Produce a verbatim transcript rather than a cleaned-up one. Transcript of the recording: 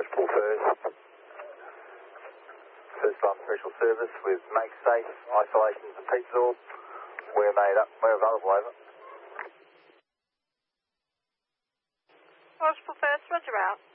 Watchpool first. First Line Special Service with Make Safe, Isolations and Pizza Orb. We're made up, we're available, over. Watchpool first, roger out.